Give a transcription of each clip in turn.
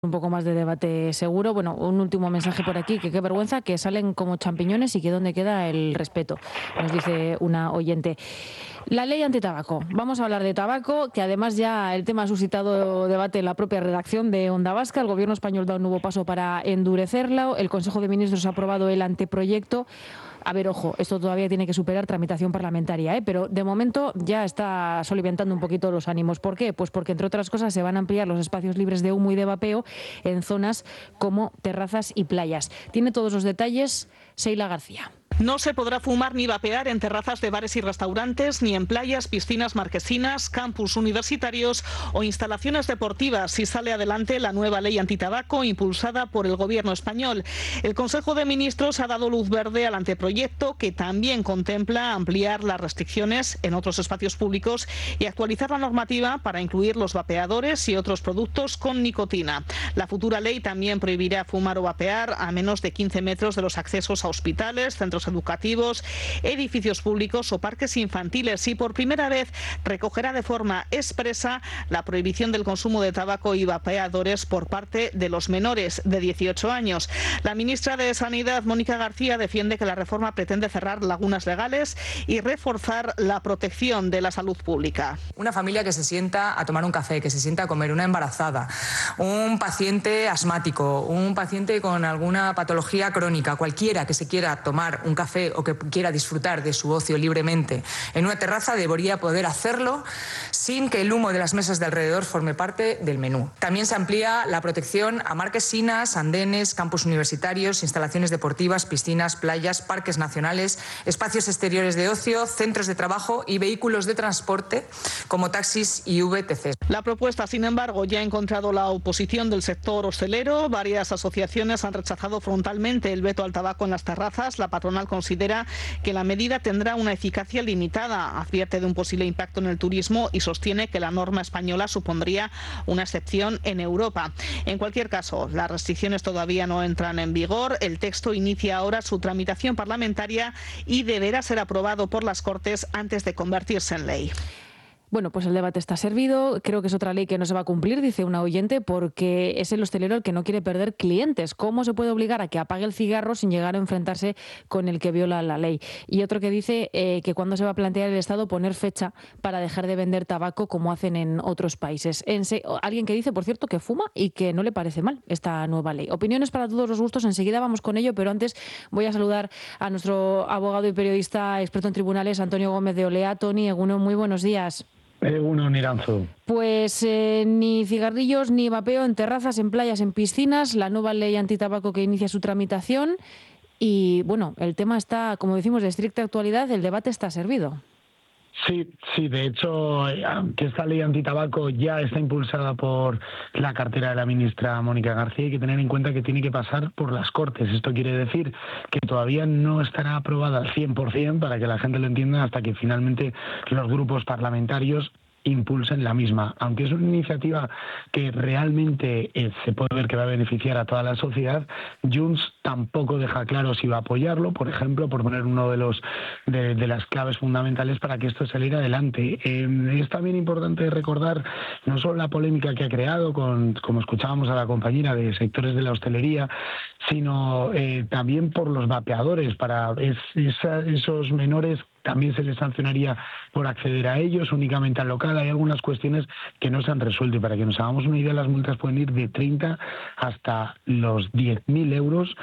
Un poco más de debate seguro. Bueno, un último mensaje por aquí, que qué vergüenza, que salen como champiñones y que dónde queda el respeto, nos dice una oyente. La ley antitabaco. Vamos a hablar de tabaco, que además ya el tema ha suscitado debate en la propia redacción de Onda Vasca. El gobierno español da un nuevo paso para endurecerlo. El Consejo de Ministros ha aprobado el anteproyecto. A ver, ojo, esto todavía tiene que superar tramitación parlamentaria, pero de momento ya está soliviantando un poquito los ánimos. ¿Por qué? Pues porque, entre otras cosas, se van a ampliar los espacios libres de humo y de vapeo en zonas como terrazas y playas. Tiene todos los detalles Sheila García. No se podrá fumar ni vapear en terrazas de bares y restaurantes, ni en playas, piscinas marquesinas, campus universitarios o instalaciones deportivas si sale adelante la nueva ley antitabaco impulsada por el gobierno español. El Consejo de Ministros ha dado luz verde al anteproyecto, que también contempla ampliar las restricciones en otros espacios públicos y actualizar la normativa para incluir los vapeadores y otros productos con nicotina. La futura ley también prohibirá fumar o vapear a menos de 15 metros de los accesos a hospitales, centros educativos, edificios públicos o parques infantiles, y por primera vez recogerá de forma expresa la prohibición del consumo de tabaco y vapeadores por parte de los menores de 18 años. La ministra de Sanidad, Mónica García, defiende que la reforma pretende cerrar lagunas legales y reforzar la protección de la salud pública. Una familia que se sienta a tomar un café, que se sienta a comer, una embarazada, un paciente asmático, un paciente con alguna patología crónica, cualquiera que se quiera tomar un café o que quiera disfrutar de su ocio libremente en una terraza, debería poder hacerlo sin que el humo de las mesas de alrededor forme parte del menú. También se amplía la protección a marquesinas, andenes, campus universitarios, instalaciones deportivas, piscinas, playas, parques nacionales, espacios exteriores de ocio, centros de trabajo y vehículos de transporte como taxis y VTCs. La propuesta, sin embargo, ya ha encontrado la oposición del sector hostelero. Varias asociaciones han rechazado frontalmente el veto al tabaco en las terrazas. La patronal considera que la medida tendrá una eficacia limitada, advierte de un posible impacto en el turismo y sostiene que la norma española supondría una excepción en Europa. En cualquier caso, las restricciones todavía no entran en vigor. El texto inicia ahora su tramitación parlamentaria y deberá ser aprobado por las Cortes antes de convertirse en ley. Bueno, pues el debate está servido. Creo que es otra ley que no se va a cumplir, dice una oyente, porque es el hostelero el que no quiere perder clientes. ¿Cómo se puede obligar a que apague el cigarro sin llegar a enfrentarse con el que viola la ley? Y otro que dice que cuándo se va a plantear el Estado poner fecha para dejar de vender tabaco como hacen en otros países. Alguien que dice, por cierto, que fuma y que no le parece mal esta nueva ley. Opiniones para todos los gustos. Enseguida vamos con ello, pero antes voy a saludar a nuestro abogado y periodista experto en tribunales, Antonio Gómez de Olea. Tony, Eguno, muy buenos días. Egunon, Iranzu. Pues ni cigarrillos ni vapeo en terrazas, en playas, en piscinas, la nueva ley antitabaco que inicia su tramitación y, bueno, el tema está, como decimos, de estricta actualidad, el debate está servido. Sí, de hecho, que esta ley antitabaco ya está impulsada por la cartera de la ministra Mónica García. Hay que tener en cuenta que tiene que pasar por las Cortes. Esto quiere decir que todavía no estará aprobada al 100%, para que la gente lo entienda, hasta que finalmente los grupos parlamentarios impulsen la misma. Aunque es una iniciativa que realmente se puede ver que va a beneficiar a toda la sociedad, Junts tampoco deja claro si va a apoyarlo, por ejemplo, por poner uno de las claves fundamentales para que esto saliera adelante. Es también importante recordar no solo la polémica que ha creado, como escuchábamos a la compañera, de sectores de la hostelería, sino también por los vapeadores. Para esos menores también se les sancionaría por acceder a ellos únicamente al local. Hay algunas cuestiones que no se han resuelto, y para que nos hagamos una idea, las multas pueden ir de 30 hasta los 10.000 euros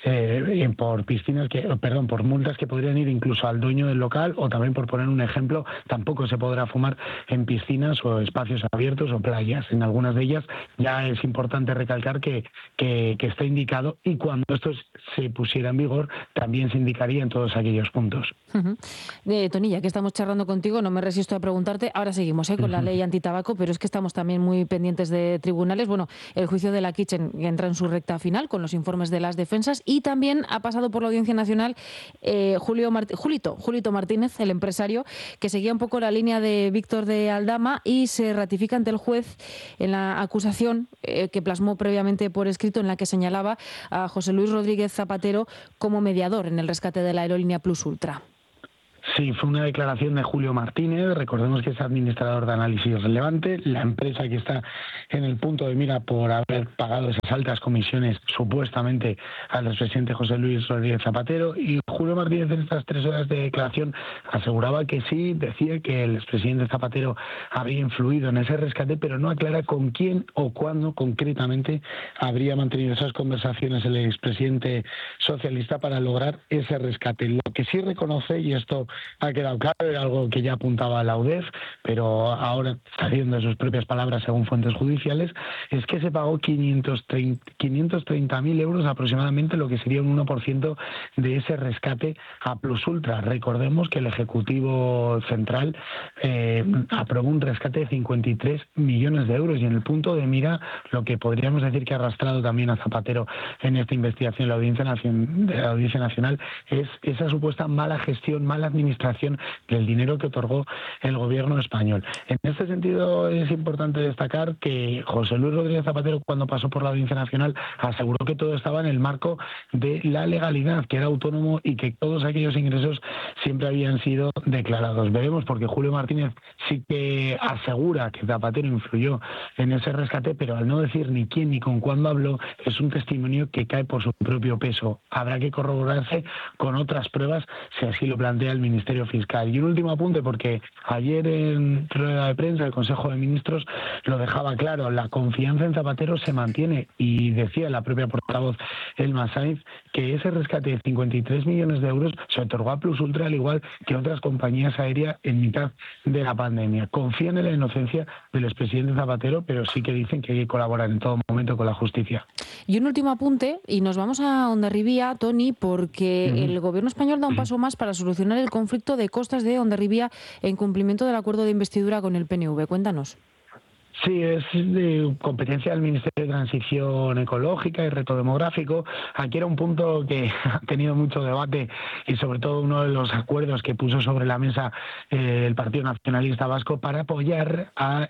por multas que podrían ir incluso al dueño del local, o también, por poner un ejemplo, tampoco se podrá fumar en piscinas o espacios abiertos o playas. En algunas de ellas ya es importante recalcar que está indicado, y cuando esto se pusiera en vigor también se indicaría en todos aquellos puntos. Uh-huh. Tonilla, que estamos charlando contigo, no me resisto a preguntarte. Ahora seguimos con la ley antitabaco, pero es que estamos también muy pendientes de tribunales. Bueno, el juicio de la Kitchen entra en su recta final con los informes de las defensas, y también ha pasado por la Audiencia Nacional Julito Martínez, el empresario, que seguía un poco la línea de Víctor de Aldama, y se ratifica ante el juez en la acusación que plasmó previamente por escrito, en la que señalaba a José Luis Rodríguez Zapatero como mediador en el rescate de la aerolínea Plus Ultra. Sí, fue una declaración de Julio Martínez. Recordemos que es administrador de Análisis Relevante, la empresa que está en el punto de mira por haber pagado esas altas comisiones supuestamente al expresidente José Luis Rodríguez Zapatero. Y Julio Martínez en estas 3 horas de declaración aseguraba que sí, decía que el expresidente Zapatero había influido en ese rescate, pero no aclara con quién o cuándo concretamente habría mantenido esas conversaciones el expresidente socialista para lograr ese rescate. Lo que sí reconoce, y esto ha quedado claro, era algo que ya apuntaba la UDEF, pero ahora está haciendo sus propias palabras según fuentes judiciales, es que se pagó 530.000 euros aproximadamente, lo que sería un 1% de ese rescate a Plus Ultra. Recordemos que el Ejecutivo Central aprobó un rescate de 53 millones de euros y en el punto de mira lo que podríamos decir que ha arrastrado también a Zapatero en esta investigación de la Audiencia Nacional es esa supuesta mala gestión, mala administración del dinero que otorgó el gobierno español. En este sentido es importante destacar que José Luis Rodríguez Zapatero, cuando pasó por la Audiencia Nacional, aseguró que todo estaba en el marco de la legalidad, que era autónomo y que todos aquellos ingresos siempre habían sido declarados. Veremos, porque Julio Martínez sí que asegura que Zapatero influyó en ese rescate, pero al no decir ni quién ni con cuándo habló, es un testimonio que cae por su propio peso. Habrá que corroborarse con otras pruebas si así lo plantea el Ministerio Fiscal. Y un último apunte, porque ayer en rueda de prensa el Consejo de Ministros lo dejaba claro, la confianza en Zapatero se mantiene y decía la propia portavoz Elma Sainz que ese rescate de 53 millones de euros se otorgó a Plus Ultra al igual que otras compañías aéreas en mitad de la pandemia. Confían en la inocencia del expresidente Zapatero, pero sí que dicen que hay que colaborar en todo momento con la justicia. Y un último apunte, y nos vamos a Hondarribía, Toni, porque el gobierno español da un paso más para solucionar el conflicto de costas de Hondarribía en cumplimiento del acuerdo de investidura con el PNV. Cuéntanos. Sí, es de competencia del Ministerio de Transición Ecológica y Reto Demográfico. Aquí era un punto que ha tenido mucho debate y sobre todo uno de los acuerdos que puso sobre la mesa el Partido Nacionalista Vasco para apoyar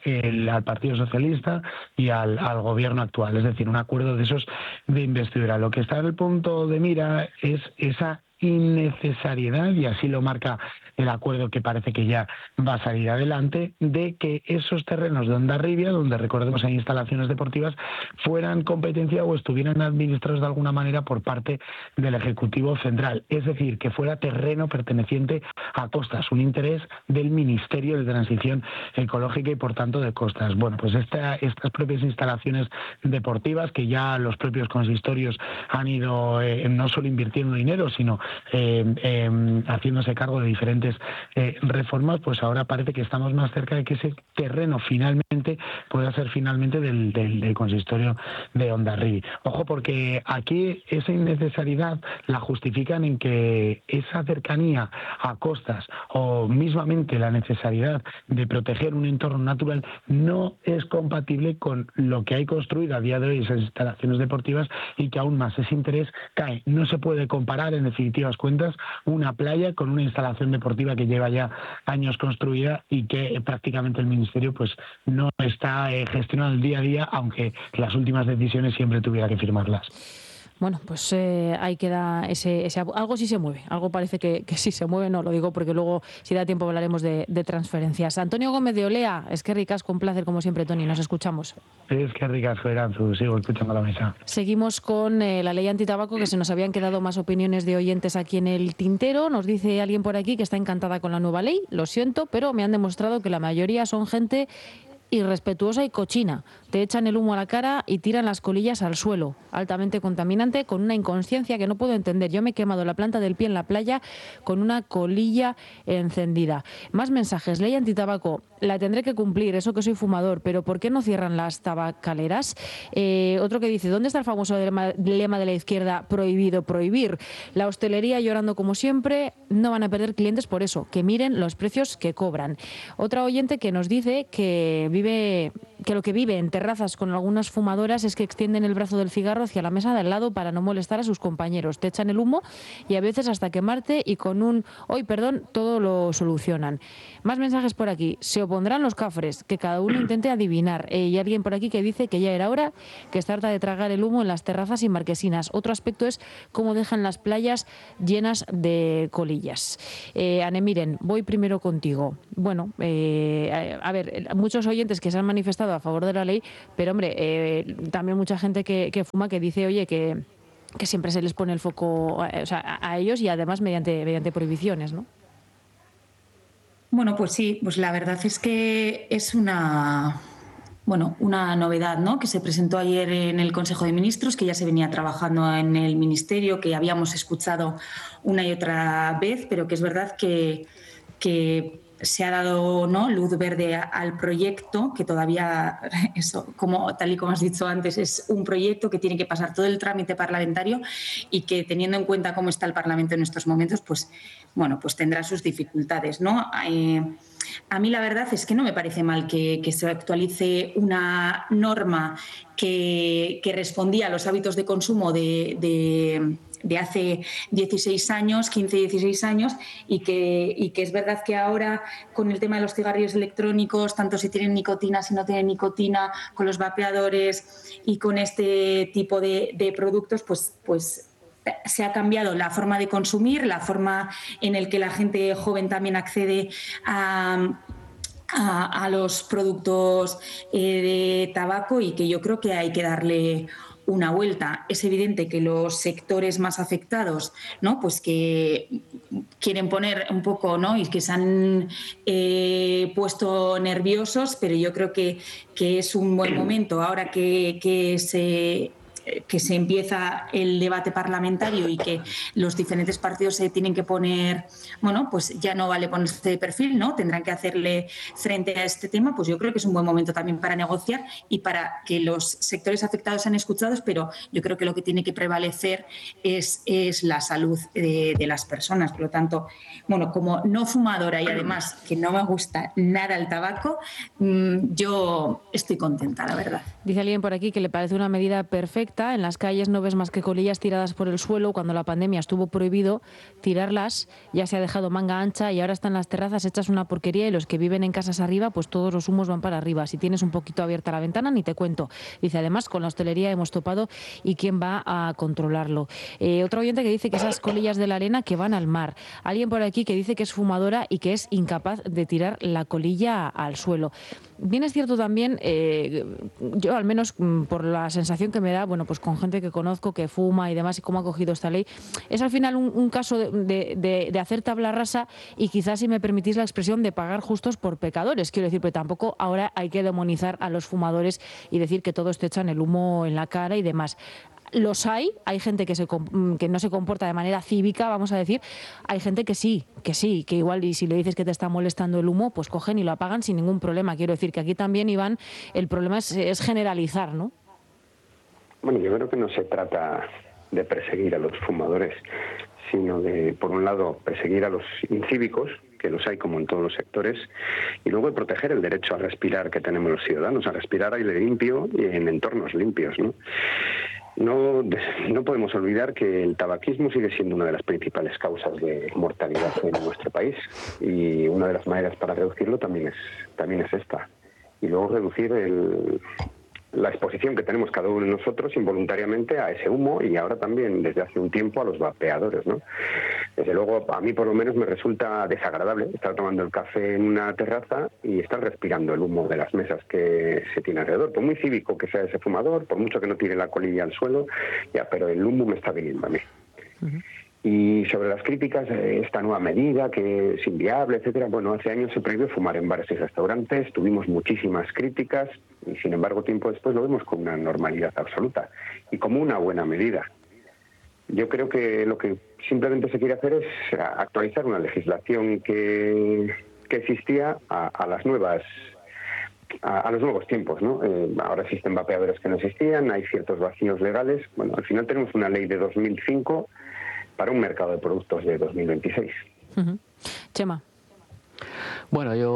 al Partido Socialista y al gobierno actual. Es decir, un acuerdo de esos de investidura. Lo que está en el punto de mira es esa innecesariedad, y así lo marca el acuerdo que parece que ya va a salir adelante, de que esos terrenos de Hondarribia, donde recordemos hay instalaciones deportivas, fueran competencia o estuvieran administrados de alguna manera por parte del Ejecutivo Central. Es decir, que fuera terreno perteneciente a Costas, un interés del Ministerio de Transición Ecológica y por tanto de Costas. Bueno, pues estas propias instalaciones deportivas que ya los propios consistorios han ido no solo invirtiendo dinero, sino haciéndose cargo de diferentes reformas, pues ahora parece que estamos más cerca de que ese terreno finalmente pueda ser finalmente del consistorio de Hondarribia. Ojo, porque aquí esa innecesariedad la justifican en que esa cercanía a costas o mismamente la necesidad de proteger un entorno natural no es compatible con lo que hay construido a día de hoy esas instalaciones deportivas, y que aún más ese interés cae. No se puede comparar, en definitiva, cuentas, una playa con una instalación deportiva que lleva ya años construida y que prácticamente el Ministerio pues no está gestionando el día a día, aunque las últimas decisiones siempre tuviera que firmarlas. Bueno, pues ahí queda ese algo sí se mueve, algo parece que sí se mueve, no lo digo porque luego si da tiempo hablaremos de transferencias. Antonio Gómez de Olea, es que ricasco, un placer como siempre, Toni, nos escuchamos. Es que ricasco, Eranzu, sigo escuchando la mesa. Seguimos con la ley antitabaco, que se nos habían quedado más opiniones de oyentes aquí en el tintero. Nos dice alguien por aquí que está encantada con la nueva ley, lo siento, pero me han demostrado que la mayoría son gente irrespetuosa y cochina. Te echan el humo a la cara y tiran las colillas al suelo. Altamente contaminante, con una inconsciencia que no puedo entender. Yo me he quemado la planta del pie en la playa con una colilla encendida. Más mensajes. Ley antitabaco. La tendré que cumplir, eso que soy fumador, pero ¿por qué no cierran las tabacaleras? Otro que dice, ¿dónde está el famoso lema de la izquierda? Prohibido prohibir. La hostelería llorando como siempre. No van a perder clientes por eso. Que miren los precios que cobran. Otra oyente que nos dice que vive lo que vive en terrazas con algunas fumadoras es que extienden el brazo del cigarro hacia la mesa de al lado para no molestar a sus compañeros. Te echan el humo y a veces hasta quemarte y con un "hoy perdón" todo lo solucionan. Más mensajes por aquí. Se opondrán los cafres, que cada uno intente adivinar. Y alguien por aquí que dice que ya era hora, que está harta de tragar el humo en las terrazas y marquesinas. Otro aspecto es cómo dejan las playas llenas de colillas. Anemiren, voy primero contigo. Bueno, a ver, muchos oyentes que se han manifestado a favor de la ley, pero hombre, también mucha gente que fuma que dice, oye, que siempre se les pone el foco a ellos y además mediante prohibiciones, ¿no? Bueno, pues sí, pues la verdad es que es una novedad, ¿no?, que se presentó ayer en el Consejo de Ministros, que ya se venía trabajando en el Ministerio, que habíamos escuchado una y otra vez, pero que es verdad que se ha dado, ¿no?, luz verde al proyecto, que todavía, eso, tal y como has dicho antes, es un proyecto que tiene que pasar todo el trámite parlamentario y que, teniendo en cuenta cómo está el Parlamento en estos momentos, pues tendrá sus dificultades, ¿no? A mí la verdad es que no me parece mal que se actualice una norma que respondía a los hábitos de consumo de hace 16 años, 15, 16 años, y que es verdad que ahora con el tema de los cigarrillos electrónicos, tanto si tienen nicotina, si no tienen nicotina, con los vapeadores y con este tipo de productos, pues se ha cambiado la forma de consumir, la forma en la que la gente joven también accede a los productos de tabaco, y que yo creo que hay que darle una vuelta. Es evidente que los sectores más afectados, ¿no?, pues que quieren poner un poco, ¿no?, y que se han puesto nerviosos, pero yo creo que es un buen momento ahora que se empieza el debate parlamentario y que los diferentes partidos se tienen que poner, pues ya no vale ponerse de perfil, ¿no?, tendrán que hacerle frente a este tema. Pues yo creo que es un buen momento también para negociar y para que los sectores afectados sean escuchados, pero yo creo que lo que tiene que prevalecer es la salud de las personas. Por lo tanto, como no fumadora y además que no me gusta nada el tabaco, yo estoy contenta, la verdad. Dice alguien por aquí que le parece una medida perfecta. En las calles no ves más que colillas tiradas por el suelo. Cuando la pandemia estuvo prohibido tirarlas, ya se ha dejado manga ancha y ahora están las terrazas hechas una porquería, y los que viven en casas arriba, pues todos los humos van para arriba. Si tienes un poquito abierta la ventana, ni te cuento. Dice, además, con la hostelería hemos topado, y quién va a controlarlo. Otro oyente que dice que esas colillas de la arena que van al mar. Alguien por aquí que dice que es fumadora y que es incapaz de tirar la colilla al suelo. Bien es cierto también, yo al menos por la sensación que me da, pues con gente que conozco que fuma y demás, y cómo ha cogido esta ley, es al final un caso de hacer tabla rasa y quizás, si me permitís la expresión, de pagar justos por pecadores. Quiero decir, pero tampoco ahora hay que demonizar a los fumadores y decir que todos te echan el humo en la cara y demás. Los hay gente que no se comporta de manera cívica, vamos a decir. Hay gente que sí, que igual, y si le dices que te está molestando el humo, pues cogen y lo apagan sin ningún problema. Quiero decir que aquí también, Iván, el problema es generalizar, ¿no? Bueno, yo creo que no se trata de perseguir a los fumadores, sino de, por un lado, perseguir a los incívicos, que los hay como en todos los sectores, y luego de proteger el derecho a respirar que tenemos los ciudadanos, a respirar aire limpio y en entornos limpios, ¿no? No podemos olvidar que el tabaquismo sigue siendo una de las principales causas de mortalidad en nuestro país, y una de las maneras para reducirlo también es esta. Y luego reducir la exposición que tenemos cada uno de nosotros involuntariamente a ese humo, y ahora también desde hace un tiempo a los vapeadores, ¿no? Desde luego, a mí por lo menos me resulta desagradable estar tomando el café en una terraza y estar respirando el humo de las mesas que se tiene alrededor. Por muy cívico que sea ese fumador, por mucho que no tire la colilla al suelo, pero el humo me está viniendo a mí. Uh-huh. Y sobre las críticas de esta nueva medida, que es inviable, etcétera, hace años se prohibió fumar en bares y restaurantes, tuvimos muchísimas críticas, y sin embargo tiempo después lo vemos como una normalidad absoluta y como una buena medida. Yo creo que lo que simplemente se quiere hacer es actualizar una legislación que existía a los nuevos tiempos, ¿no? Ahora existen vapeadores que no existían, hay ciertos vacíos legales. Al final tenemos una ley de 2005 para un mercado de productos de 2026. Uh-huh. Chema. Bueno, yo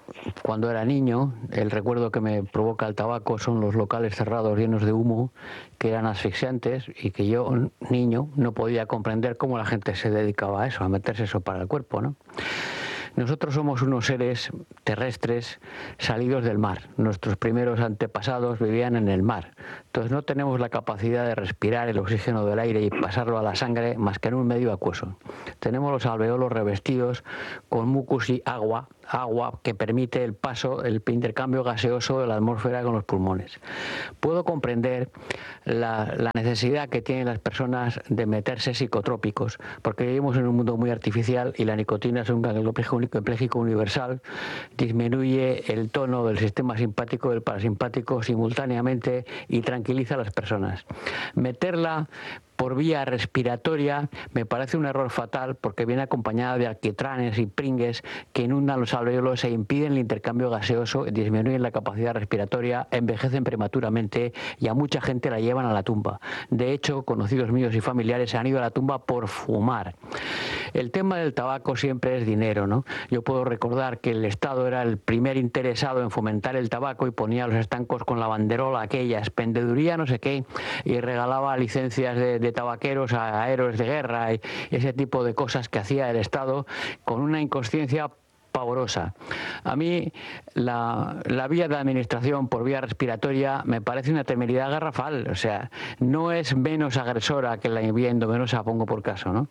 cuando era niño, el recuerdo que me provoca el tabaco son los locales cerrados llenos de humo, que eran asfixiantes y que yo, niño, no podía comprender cómo la gente se dedicaba a eso, a meterse eso para el cuerpo, ¿no? Nosotros somos unos seres terrestres salidos del mar. Nuestros primeros antepasados vivían en el mar. Entonces no tenemos la capacidad de respirar el oxígeno del aire y pasarlo a la sangre más que en un medio acuoso. Tenemos los alveolos revestidos con mucus y agua que permite el paso, el intercambio gaseoso de la atmósfera con los pulmones. Puedo comprender la necesidad que tienen las personas de meterse psicotrópicos, porque vivimos en un mundo muy artificial y la nicotina es un gangliopléjico universal, disminuye el tono del sistema simpático y del parasimpático simultáneamente y tranquiliza a las personas. Meterla por vía respiratoria me parece un error fatal porque viene acompañada de alquitranes y pringues que inundan los alvéolos e impiden el intercambio gaseoso, disminuyen la capacidad respiratoria, envejecen prematuramente y a mucha gente la llevan a la tumba. De hecho, conocidos míos y familiares se han ido a la tumba por fumar. El tema del tabaco siempre es dinero, ¿no? Yo puedo recordar que el Estado era el primer interesado en fomentar el tabaco y ponía los estancos con la banderola aquella, expendeduría no sé qué, y regalaba licencias de tabaqueros a héroes de guerra y ese tipo de cosas que hacía el Estado con una inconsciencia pavorosa. A mí la vía de administración por vía respiratoria me parece una temeridad garrafal, o sea, no es menos agresora que la vía endovenosa, pongo por caso, ¿no?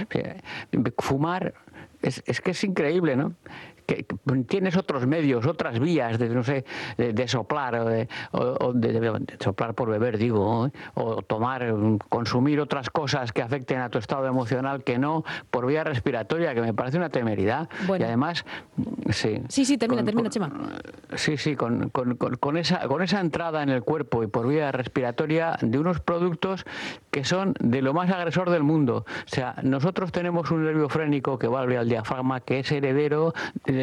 Fumar es que es increíble, ¿no? Que tienes otros medios, otras vías de, no sé, de soplar o de soplar por beber, digo, o tomar, consumir otras cosas que afecten a tu estado emocional que no por vía respiratoria, que me parece una temeridad. Bueno. Y además, sí, termina, Chema. Sí, con esa entrada en el cuerpo y por vía respiratoria de unos productos que son de lo más agresor del mundo. O sea, nosotros tenemos un nervio frénico que va al diafragma, que es heredero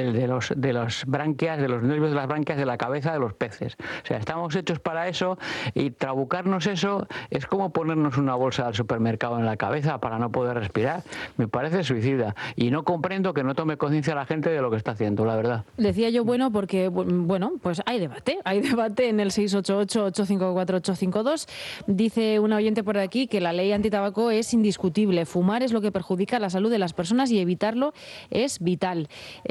de las branquias, de los nervios de las branquias de la cabeza de los peces. O sea, estamos hechos para eso y trabucarnos eso es como ponernos una bolsa del supermercado en la cabeza para no poder respirar. Me parece suicida y no comprendo que no tome conciencia la gente de lo que está haciendo, la verdad. Decía yo porque, pues hay debate en el 688-854-852. Dice una oyente por aquí que la ley antitabaco es indiscutible. Fumar es lo que perjudica la salud de las personas y evitarlo es vital.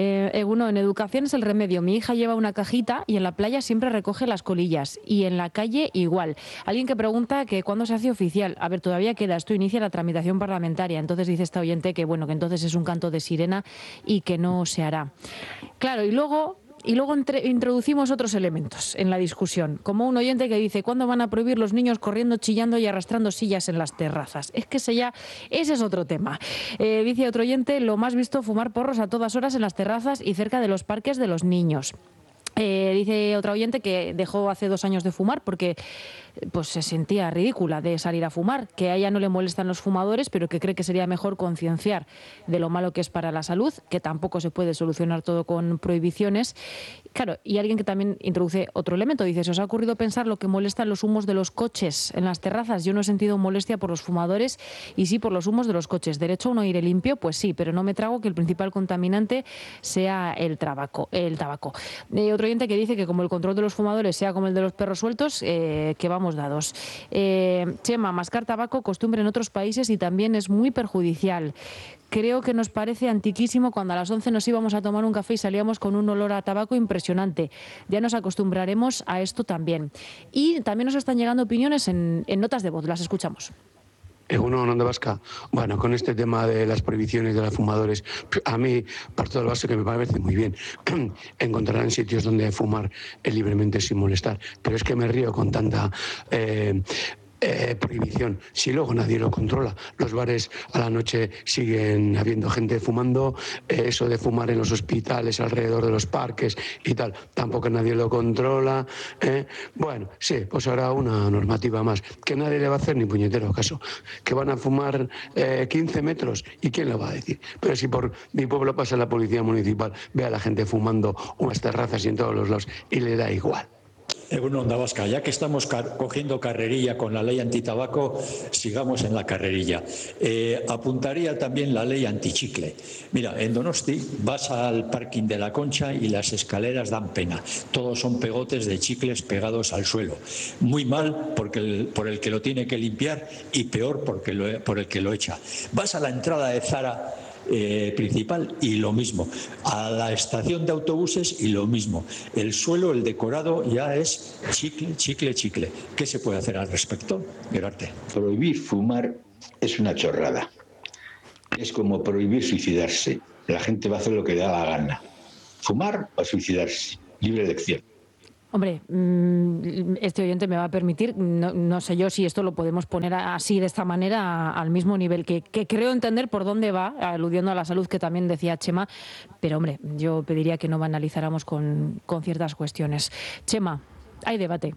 En educación es el remedio. Mi hija lleva una cajita y en la playa siempre recoge las colillas y en la calle igual. Alguien que pregunta que cuándo se hace oficial. A ver, todavía queda. Esto inicia la tramitación parlamentaria. Entonces dice esta oyente que entonces es un canto de sirena y que no se hará. Claro, y luego introducimos otros elementos en la discusión, como un oyente que dice ¿cuándo van a prohibir los niños corriendo, chillando y arrastrando sillas en las terrazas? Es que ese es otro tema. Dice otro oyente, lo más visto, fumar porros a todas horas en las terrazas y cerca de los parques de los niños. Dice otra oyente que dejó hace 2 años de fumar porque pues se sentía ridícula de salir a fumar, que a ella no le molestan los fumadores, pero que cree que sería mejor concienciar de lo malo que es para la salud, que tampoco se puede solucionar todo con prohibiciones. Claro, y alguien que también introduce otro elemento, dice, ¿se os ha ocurrido pensar lo que molestan los humos de los coches en las terrazas? Yo no he sentido molestia por los fumadores y sí por los humos de los coches. ¿Derecho a un aire limpio? Pues sí, pero no me trago que el principal contaminante sea el tabaco. Otro oyente que dice que como el control de los fumadores sea como el de los perros sueltos, que vamos dados. Chema, mascar tabaco, costumbre en otros países y también es muy perjudicial. Creo que nos parece antiquísimo cuando a las 11 nos íbamos a tomar un café y salíamos con un olor a tabaco impresionante. Ya nos acostumbraremos a esto también. Y también nos están llegando opiniones en notas de voz, las escuchamos. Egunon, Onda Vasca. Bueno, con este tema de las prohibiciones de los fumadores, a mí parto del base que me parece muy bien. Encontrarán sitios donde fumar libremente sin molestar, pero es que me río con tanta prohibición si luego nadie lo controla. Los bares a la noche siguen habiendo gente fumando, eso de fumar en los hospitales alrededor de los parques y tal, tampoco nadie lo controla. Bueno, sí, pues ahora una normativa más que nadie le va a hacer ni puñetero caso, que van a fumar 15 metros y quién lo va a decir. Pero si por mi pueblo pasa la policía municipal, ve a la gente fumando unas terrazas y en todos los lados y le da igual. Bueno, Onda Vasca, ya que estamos cogiendo carrerilla con la ley antitabaco, sigamos en la carrerilla. Apuntaría también la ley antichicle. Mira, en Donosti vas al parking de la Concha y las escaleras dan pena. Todos son pegotes de chicles pegados al suelo. Muy mal por el que lo tiene que limpiar y peor por el que lo echa. Vas a la entrada de Zara principal y lo mismo, a la estación de autobuses y lo mismo, el suelo, el decorado ya es chicle. ¿Qué se puede hacer al respecto, Gerarte? Prohibir fumar es una chorrada, es como prohibir suicidarse. La gente va a hacer lo que le da la gana, fumar o suicidarse, libre elección. Hombre, este oyente me va a permitir, no sé yo si esto lo podemos poner así, de esta manera, al mismo nivel, que creo entender por dónde va, aludiendo a la salud que también decía Chema, pero hombre, yo pediría que no banalizáramos con ciertas cuestiones. Chema, hay debate.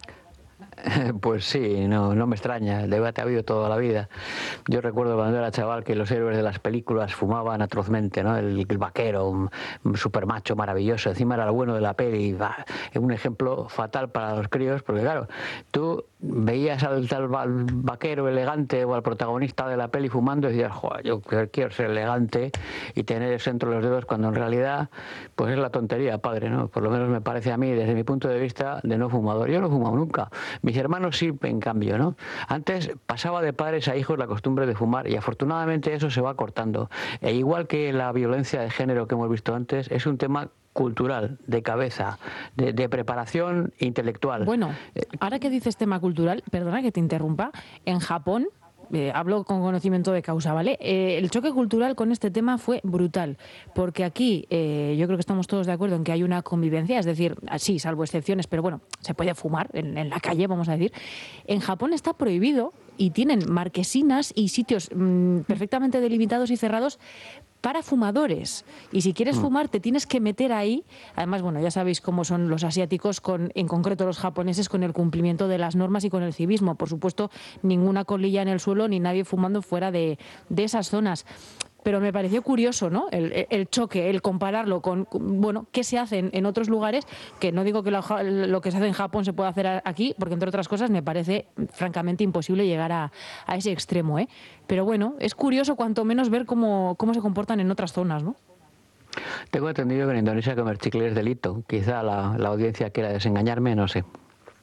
Pues sí, no me extraña, el debate ha habido toda la vida. Yo recuerdo cuando era chaval que los héroes de las películas fumaban atrozmente, ¿no? El vaquero, un super macho maravilloso, encima era el bueno de la peli, un ejemplo fatal para los críos, porque claro, tú veías al vaquero elegante o al protagonista de la peli fumando y decías, joder, yo quiero ser elegante y tener eso entre los dedos, cuando en realidad pues es la tontería, padre, ¿no? Por lo menos me parece a mí, desde mi punto de vista de no fumador. Yo no he fumado nunca. Mis hermanos sí, en cambio, ¿no? Antes pasaba de padres a hijos la costumbre de fumar y afortunadamente eso se va cortando. E igual que la violencia de género que hemos visto antes, es un tema cultural, de cabeza, de preparación intelectual. Bueno, ahora que dices tema cultural, perdona que te interrumpa, en Japón, hablo con conocimiento de causa, ¿vale? El choque cultural con este tema fue brutal, porque aquí yo creo que estamos todos de acuerdo en que hay una convivencia, es decir, sí, salvo excepciones, pero bueno, se puede fumar en la calle, vamos a decir. En Japón está prohibido y tienen marquesinas y sitios perfectamente delimitados y cerrados para fumadores. Y si quieres fumar, te tienes que meter ahí. Además, bueno, ya sabéis cómo son los asiáticos, en concreto los japoneses, con el cumplimiento de las normas y con el civismo. Por supuesto, ninguna colilla en el suelo ni nadie fumando fuera de esas zonas. Pero me pareció curioso, ¿no? El choque, el compararlo con, bueno, qué se hace en otros lugares, que no digo que lo que se hace en Japón se pueda hacer aquí, porque entre otras cosas me parece francamente imposible llegar a ese extremo, ¿eh? Pero bueno, es curioso cuanto menos ver cómo se comportan en otras zonas, ¿no? Tengo entendido que en Indonesia comer chicle es delito. Quizá la audiencia quiera desengañarme, no sé.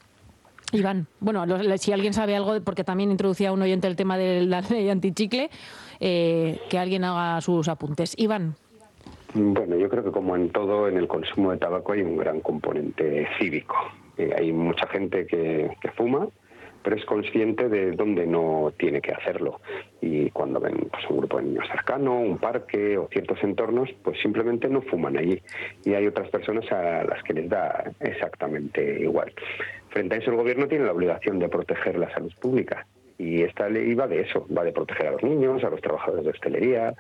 Iván, bueno, si alguien sabe algo, porque también introducía un oyente el tema de la ley antichicle, que alguien haga sus apuntes. Iván. Bueno, yo creo que como en todo, en el consumo de tabaco hay un gran componente cívico. Hay mucha gente que fuma, pero es consciente de dónde no tiene que hacerlo. Y cuando ven pues, un grupo de niños cercano, un parque o ciertos entornos, pues simplemente no fuman allí. Y hay otras personas a las que les da exactamente igual. Frente a eso, el gobierno tiene la obligación de proteger la salud pública. Y esta ley va de eso, va de proteger a los niños, a los trabajadores de hostelería,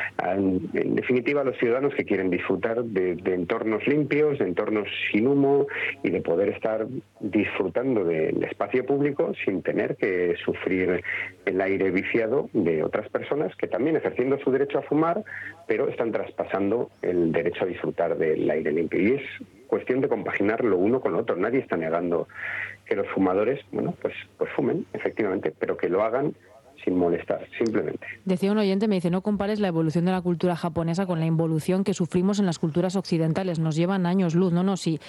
en definitiva a los ciudadanos que quieren disfrutar de entornos limpios, de entornos sin humo y de poder estar disfrutando del espacio público sin tener que sufrir el aire viciado de otras personas que también ejerciendo su derecho a fumar, pero están traspasando el derecho a disfrutar del aire limpio. Y es cuestión de compaginar lo uno con lo otro. Nadie está negando que los fumadores, bueno, pues fumen, efectivamente, pero que lo hagan sin molestar, simplemente. Decía un oyente, me dice, no compares la evolución de la cultura japonesa con la involución que sufrimos en las culturas occidentales. Nos llevan años luz. No, sí.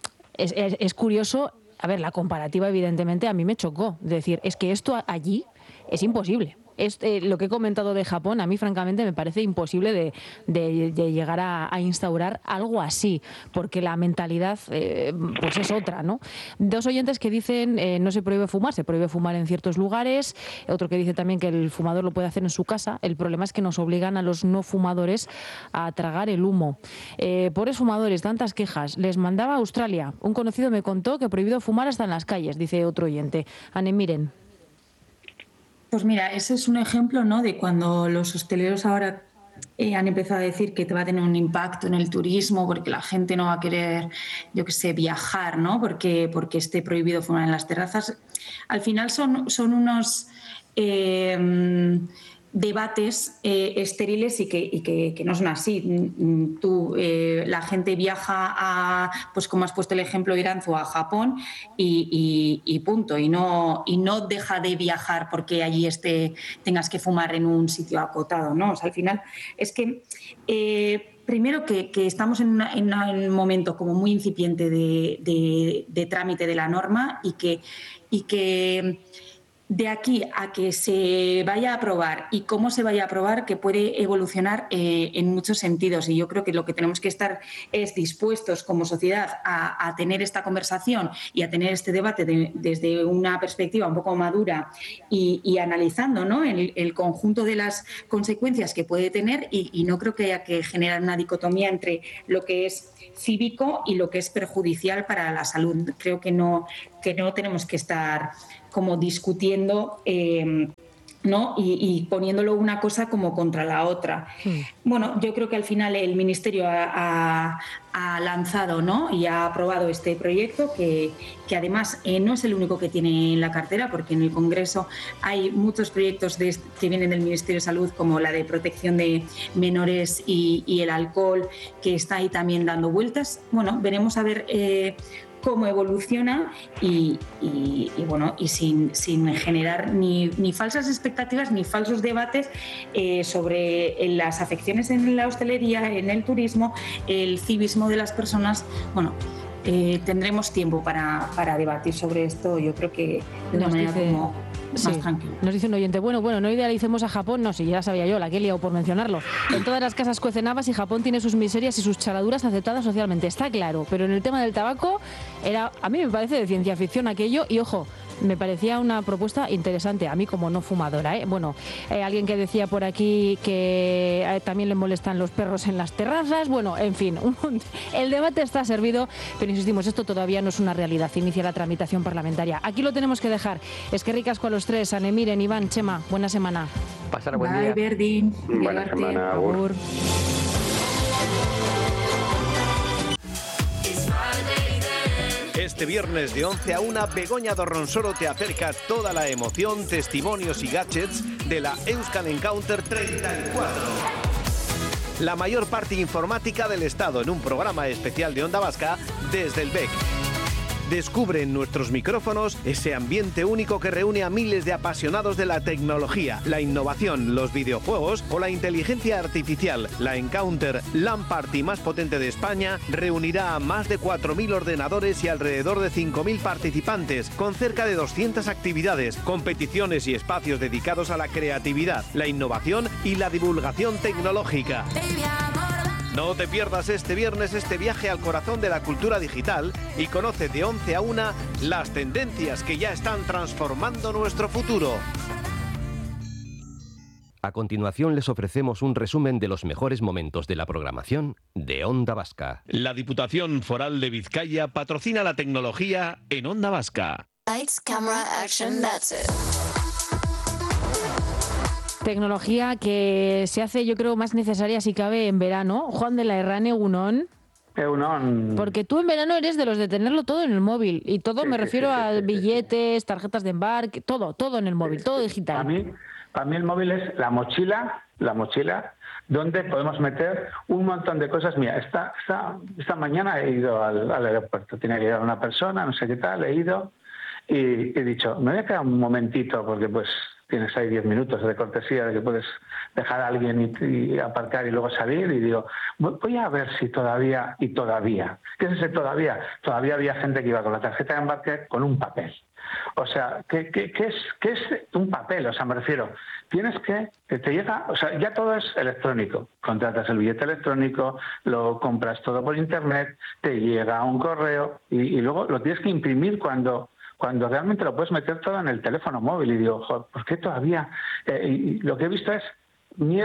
Es curioso. A ver, la comparativa, evidentemente, a mí me chocó. Es decir, es que esto allí es imposible. Lo que he comentado de Japón, a mí francamente me parece imposible de llegar a instaurar algo así, porque la mentalidad pues es otra, ¿no? Dos oyentes que dicen no se prohíbe fumar, se prohíbe fumar en ciertos lugares, otro que dice también que el fumador lo puede hacer en su casa. El problema es que nos obligan a los no fumadores a tragar el humo. Pobres fumadores, tantas quejas. Les mandaba a Australia. Un conocido me contó que prohibido fumar hasta en las calles, dice otro oyente. Ane, miren. Pues mira, ese es un ejemplo, ¿no?, de cuando los hosteleros ahora han empezado a decir que te va a tener un impacto en el turismo porque la gente no va a querer, yo qué sé, viajar, ¿no?, porque esté prohibido fumar en las terrazas. Al final son unos debates estériles y que no son así. La gente viaja pues como has puesto el ejemplo, Iranzu, a Japón y punto. Y no deja de viajar porque allí tengas que fumar en un sitio acotado, ¿no? O sea, al final es que primero que estamos en un momento como muy incipiente de trámite de la norma y que de aquí a que se vaya a aprobar y cómo se vaya a aprobar, que puede evolucionar en muchos sentidos. Y yo creo que lo que tenemos que estar es dispuestos como sociedad a tener esta conversación y a tener este debate desde una perspectiva un poco madura y analizando, ¿no?, el conjunto de las consecuencias que puede tener y no creo que haya que generar una dicotomía entre lo que es cívico y lo que es perjudicial para la salud. Creo que no tenemos que estar como discutiendo ¿no? y poniéndolo una cosa como contra la otra. Bueno, yo creo que al final el Ministerio ha lanzado, ¿no?, y ha aprobado este proyecto que además no es el único que tiene en la cartera, porque en el Congreso hay muchos proyectos que vienen del Ministerio de Salud, como la de protección de menores y el alcohol, que está ahí también dando vueltas. Bueno, veremos a ver cómo evoluciona y sin generar ni falsas expectativas ni falsos debates sobre las afecciones en la hostelería, en el turismo, el civismo de las personas. Bueno, tendremos tiempo para debatir sobre esto, yo creo que de una manera como más tranquila. Nos dice un oyente, bueno, no idealicemos a Japón, no, si ya sabía yo, la que he liado por mencionarlo. En todas las casas cuecen habas y Japón tiene sus miserias y sus charaduras aceptadas socialmente, está claro, pero en el tema del tabaco a mí me parece de ciencia ficción aquello y ojo, me parecía una propuesta interesante, a mí como no fumadora, ¿eh? Bueno, alguien que decía por aquí que también le molestan los perros en las terrazas, bueno, en fin, el debate está servido, pero insistimos, esto todavía no es una realidad, inicia la tramitación parlamentaria. Aquí lo tenemos que dejar. Es que ricasco a los tres, Anne, Miren, Iván, Chema, buena semana. Pasar buen día. Bye, Verdi. Buena semana, agur. Este viernes de 11 a 1, Begoña Dorronsoro te acerca toda la emoción, testimonios y gadgets de la Euskal Encounter 34. La mayor parte informática del Estado en un programa especial de Onda Vasca desde el BEC. Descubre en nuestros micrófonos ese ambiente único que reúne a miles de apasionados de la tecnología, la innovación, los videojuegos o la inteligencia artificial. La Encounter LAN Party más potente de España reunirá a más de 4.000 ordenadores y alrededor de 5.000 participantes, con cerca de 200 actividades, competiciones y espacios dedicados a la creatividad, la innovación y la divulgación tecnológica. No te pierdas este viernes este viaje al corazón de la cultura digital y conoce de 11 a 1 las tendencias que ya están transformando nuestro futuro. A continuación les ofrecemos un resumen de los mejores momentos de la programación de Onda Vasca. La Diputación Foral de Vizcaya patrocina la tecnología en Onda Vasca. Lights, camera, action, that's it. Tecnología que se hace, yo creo, más necesaria si cabe en verano. Juan de la Herrán, Egunon. Porque tú en verano eres de los de tenerlo todo en el móvil. Y todo, me refiero a billetes, tarjetas de embarque, todo en el móvil, todo digital. Para mí el móvil es la mochila donde podemos meter un montón de cosas. Mira, esta mañana he ido al aeropuerto, tenía que ir a una persona, no sé qué tal, he ido y he dicho, me voy a quedar un momentito porque pues tienes ahí 10 minutos de cortesía de que puedes dejar a alguien y aparcar y luego salir, y digo, voy a ver si todavía, ¿qué es ese todavía? Todavía había gente que iba con la tarjeta de embarque con un papel. O sea, ¿qué es un papel? O sea, me refiero, tienes que te llega, o sea, ya todo es electrónico. Contratas el billete electrónico, lo compras todo por internet, te llega un correo y luego lo tienes que imprimir cuando realmente lo puedes meter todo en el teléfono móvil. Y digo, joder, ¿por qué todavía? Y lo que he visto es miedo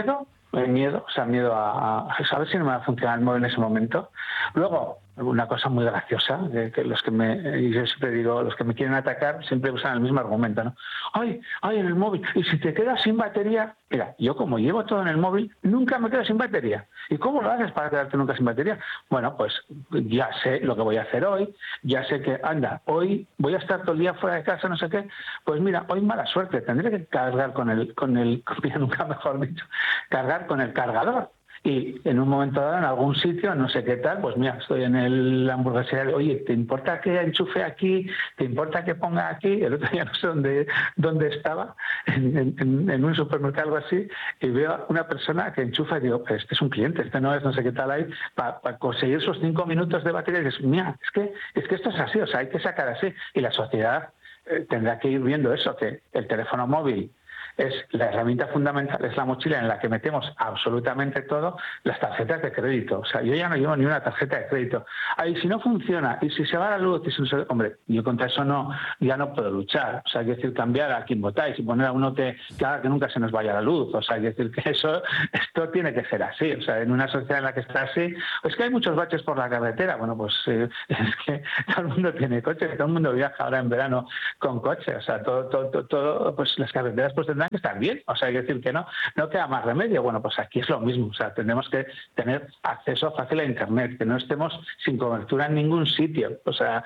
miedo a saber si no me va a funcionar el móvil en ese momento. Luego, una cosa muy graciosa, que los que y yo siempre digo, los que me quieren atacar siempre usan el mismo argumento, ¿no? ¡Ay, en el móvil! Y si te quedas sin batería... Mira, yo como llevo todo en el móvil, nunca me quedo sin batería. ¿Y cómo lo haces para quedarte nunca sin batería? Bueno, pues ya sé lo que voy a hacer hoy, ya sé que, hoy voy a estar todo el día fuera de casa, no sé qué. Pues mira, hoy mala suerte, tendré que cargar nunca mejor dicho, cargar con el cargador. Y en un momento dado, en algún sitio, no sé qué tal, pues mira, estoy en la hamburguesería, oye, ¿te importa que enchufe aquí? ¿Te importa que ponga aquí? El otro día no sé dónde estaba, en un supermercado o algo así, y veo a una persona que enchufa y digo, pues este es un cliente, este no es no sé qué tal ahí, para conseguir esos 5 minutos de batería. Y dices, mira, es que esto es así, o sea, hay que sacar así. Y la sociedad tendrá que ir viendo eso, que el teléfono móvil es la herramienta fundamental, es la mochila en la que metemos absolutamente todo, las tarjetas de crédito. O sea, yo ya no llevo ni una tarjeta de crédito. Ahí, si no funciona, y si se va la luz, hombre, yo contra eso ya no puedo luchar. O sea, hay que decir, cambiar a quien votáis y poner a uno que haga que nunca se nos vaya la luz. O sea, hay que decir que esto tiene que ser así. O sea, en una sociedad en la que está así, es que hay muchos baches por la carretera. Bueno, pues es que todo el mundo tiene coche, todo el mundo viaja ahora en verano con coche. O sea, todo pues las carreteras pues tendrán que estar bien, o sea, hay que decir que no queda más remedio. Bueno, pues aquí es lo mismo, o sea, tenemos que tener acceso fácil a Internet, que no estemos sin cobertura en ningún sitio, o sea,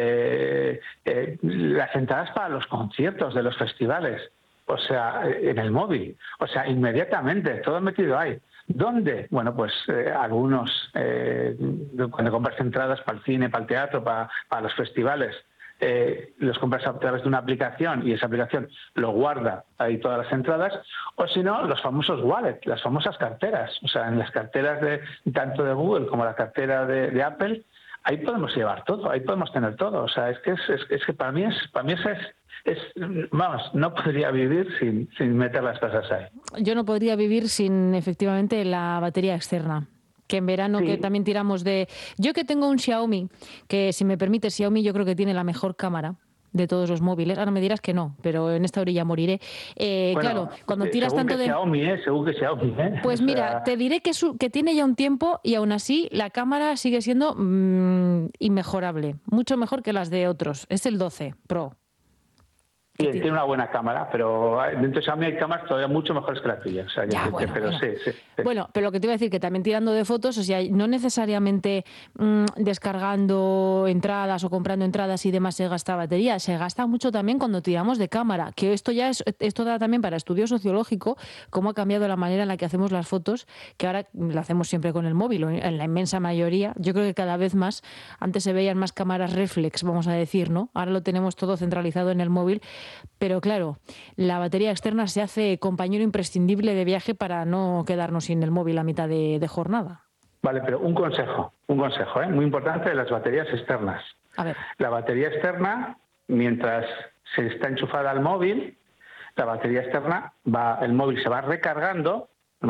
las entradas para los conciertos de los festivales, o sea, en el móvil, o sea, inmediatamente, todo metido ahí. ¿Dónde? Bueno, pues algunos, cuando compras entradas para el cine, para el teatro, para los festivales, los compras a través de una aplicación y esa aplicación lo guarda ahí todas las entradas, o si no, los famosos wallets, las famosas carteras. O sea, en las carteras tanto de Google como la cartera de Apple, ahí podemos llevar todo, ahí podemos tener todo. O sea, es que para mí vamos, no podría vivir sin meter las cosas ahí. Yo no podría vivir sin, efectivamente, la batería externa. Que en verano sí. Que también tiramos de... Yo que tengo un Xiaomi, que si me permite, Xiaomi yo creo que tiene la mejor cámara de todos los móviles. Ahora me dirás que no, pero en esta orilla moriré. Bueno, claro, cuando tiras tanto de... según que Xiaomi, Pues mira, te diré que tiene ya un tiempo y aún así la cámara sigue siendo inmejorable. Mucho mejor que las de otros. Es el 12 Pro. Sí, tiene una buena cámara, pero dentro de Xiaomi hay cámaras todavía mucho mejores que las tuyas. O sea, pero sí. Bueno, pero lo que te iba a decir, que también tirando de fotos, o sea, no necesariamente descargando entradas o comprando entradas y demás se gasta batería, se gasta mucho también cuando tiramos de cámara, que esto da también para estudio sociológico, cómo ha cambiado la manera en la que hacemos las fotos, que ahora la hacemos siempre con el móvil, en la inmensa mayoría. Yo creo que cada vez más, antes se veían más cámaras reflex, vamos a decir, ¿no? Ahora lo tenemos todo centralizado en el móvil. Pero claro, la batería externa se hace compañero imprescindible de viaje para no quedarnos sin el móvil a mitad de jornada. Vale, pero un consejo muy importante de las baterías externas. A ver. La batería externa, mientras se está enchufada al móvil, la batería externa el móvil se va recargando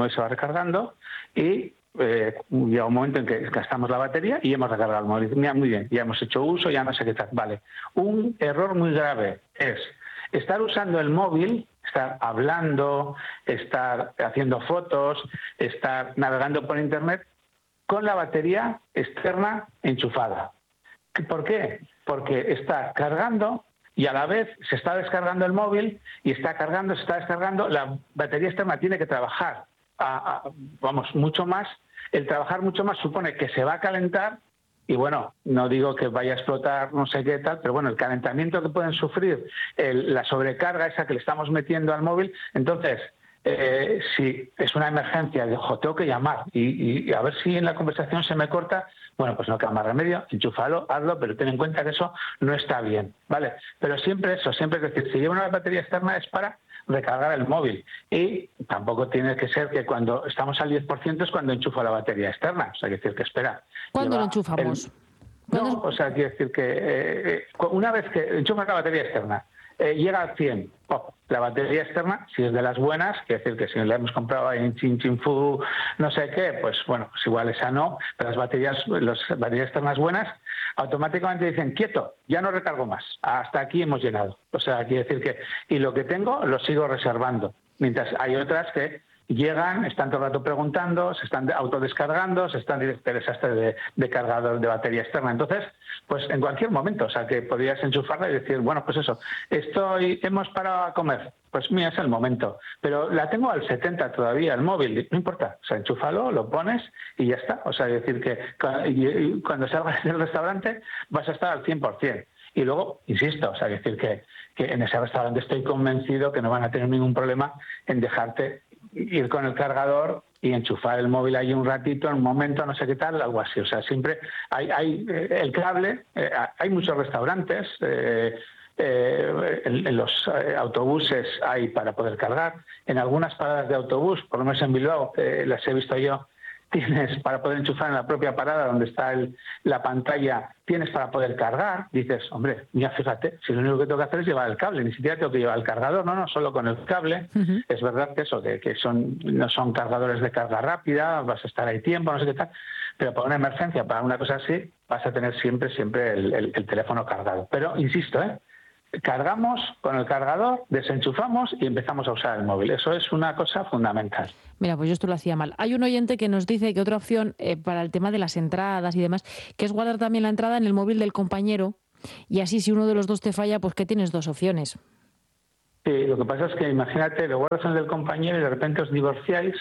y llega un momento en que gastamos la batería y hemos recargado el móvil. Mira, muy bien, ya hemos hecho uso, ya no sé qué tal. Vale. Un error muy grave es estar usando el móvil, estar hablando, estar haciendo fotos, estar navegando por Internet con la batería externa enchufada. ¿Por qué? Porque está cargando y a la vez se está descargando el móvil y se está descargando. La batería externa tiene que trabajar, mucho más. El trabajar mucho más supone que se va a calentar. Y bueno, no digo que vaya a explotar no sé qué tal, pero bueno, el calentamiento que pueden sufrir, la sobrecarga esa que le estamos metiendo al móvil, entonces, si es una emergencia, tengo que llamar y a ver si en la conversación se me corta, bueno, pues no queda más remedio, enchúfalo, hazlo, pero ten en cuenta que eso no está bien, ¿vale? Pero siempre es decir, si lleva una batería externa es para recargar el móvil y tampoco tiene que ser que cuando estamos al 10% es cuando enchufo la batería externa, o sea, hay que decir que espera. ¿Cuándo lo enchufamos? No, o sea, quiere decir que una vez que enchufas la batería externa, llega al 100, la batería externa, si es de las buenas, quiere decir que si la hemos comprado en Chin-Chin-Fu, no sé qué, pues bueno, pues igual esa no, pero las baterías externas buenas automáticamente dicen, quieto, ya no recargo más, hasta aquí hemos llenado. O sea, quiere decir que, y lo que tengo lo sigo reservando, mientras hay otras que llegan, están todo el rato preguntando, se están autodescargando, se están desastres de cargador de batería externa. Entonces, pues en cualquier momento, o sea, que podrías enchufarla y decir, bueno, pues eso, hemos parado a comer, pues mira, es el momento. Pero la tengo al 70 todavía, el móvil, no importa, o sea, enchúfalo, lo pones y ya está. O sea, es decir que cuando salgas del restaurante vas a estar al 100%. Y luego, insisto, o sea, es decir que en ese restaurante estoy convencido que no van a tener ningún problema en dejarte ir con el cargador y enchufar el móvil ahí un ratito, en un momento, no sé qué tal, algo así. O sea, siempre hay el cable, hay muchos restaurantes, en los autobuses hay para poder cargar. En algunas paradas de autobús, por lo menos en Bilbao, las he visto yo, tienes para poder enchufar en la propia parada donde está la pantalla, tienes para poder cargar. Dices, hombre, mira, fíjate, si lo único que tengo que hacer es llevar el cable, ni siquiera tengo que llevar el cargador, no, solo con el cable. Uh-huh. Es verdad que eso, que no son cargadores de carga rápida, vas a estar ahí tiempo, no sé qué tal, pero para una emergencia, para una cosa así, vas a tener siempre el teléfono cargado. Pero, insisto, cargamos con el cargador, desenchufamos y empezamos a usar el móvil. Eso es una cosa fundamental. Mira, pues yo esto lo hacía mal. Hay un oyente que nos dice que otra opción para el tema de las entradas y demás, que es guardar también la entrada en el móvil del compañero y así si uno de los dos te falla, pues que tienes dos opciones. Sí, lo que pasa es que imagínate, lo guardas en el del compañero y de repente os divorciáis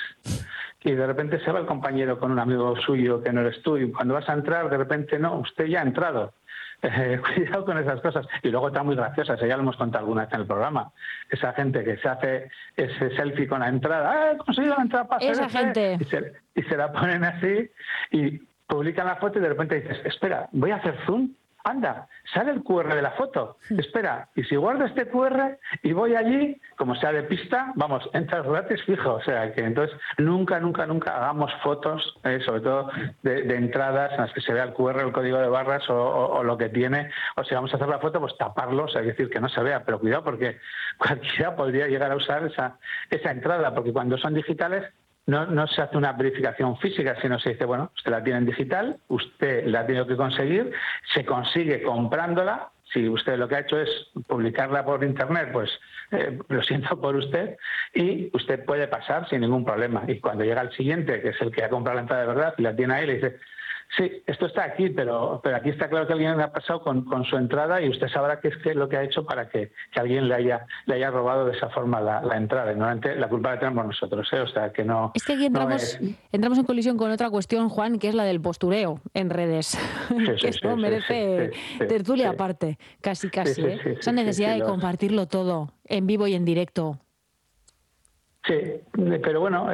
y de repente se va el compañero con un amigo suyo que no eres tú y cuando vas a entrar de repente no, usted ya ha entrado. Cuidado con esas cosas. Y luego está muy graciosa, ya lo hemos contado alguna vez en el programa, esa gente que se hace ese selfie con la entrada, he conseguido la entrada para esa gente y se la ponen así y publican la foto y de repente dices, espera, voy a hacer zoom, anda, sale el QR de la foto, espera, y si guardo este QR y voy allí, como sea de pista, vamos, entras gratis fijo. O sea, que entonces nunca hagamos fotos, sobre todo de entradas en las que se vea el QR, el código de barras o lo que tiene, o si vamos a hacer la foto, pues taparlo, o sea, es decir, que no se vea, pero cuidado porque cualquiera podría llegar a usar esa entrada, porque cuando son digitales, no se hace una verificación física, sino se dice, bueno, usted la tiene en digital, usted la ha tenido que conseguir, se consigue comprándola. Si usted lo que ha hecho es publicarla por internet, pues lo siento por usted, y usted puede pasar sin ningún problema. Y cuando llega el siguiente, que es el que ha comprado la entrada de verdad, y la tiene ahí, le dice, sí, esto está aquí, pero aquí está claro que alguien ha pasado con su entrada y usted sabrá qué es lo que ha hecho para que alguien le haya robado de esa forma la entrada. Y normalmente la culpa la tenemos nosotros, o sea, que no... Es que aquí entramos en colisión con otra cuestión, Juan, que es la del postureo en redes. Que esto merece tertulia aparte, casi. Esa necesidad de compartirlo todo en vivo y en directo. Sí, pero bueno,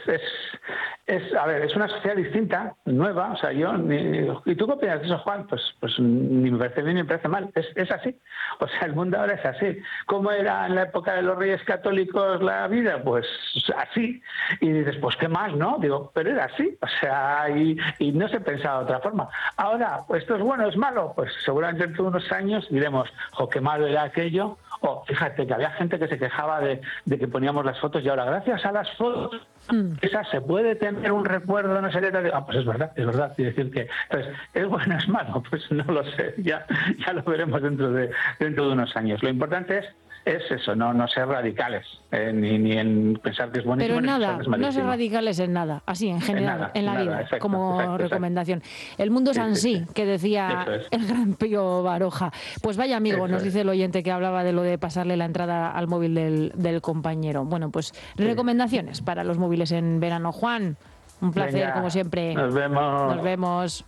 a ver, es una sociedad distinta, nueva, o sea, ¿y tú qué opinas de eso, Juan? Pues ni me parece bien ni me parece mal, es así, o sea, el mundo ahora es así. ¿Cómo era en la época de los Reyes Católicos la vida? Pues así, y dices, pues qué más, ¿no? Digo, pero era así, o sea, y no se pensaba de otra forma. Ahora, ¿esto es bueno, es malo? Pues seguramente dentro de unos años diremos, qué malo era aquello. Fíjate que había gente que se quejaba de que poníamos las fotos y ahora gracias a las fotos esas se puede tener un recuerdo, no sé qué tal. Pues es verdad. Y decir que entonces, ¿es bueno o es malo? Pues no lo sé, ya lo veremos dentro de unos años. Lo importante es eso, no ser radicales, ni en pensar que es buenísimo. Pero nada, no ser radicales en nada, así en general, en la vida, exacto, como recomendación. El mundo es así, que decía el gran Pío Baroja. Pues vaya amigo, nos dice el oyente que hablaba de lo de pasarle la entrada al móvil del compañero. Bueno, pues recomendaciones para los móviles en verano. Juan, un placer, como siempre. Nos vemos.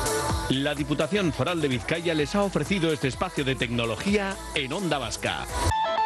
La Diputación Foral de Vizcaya les ha ofrecido este espacio de tecnología en Onda Vasca.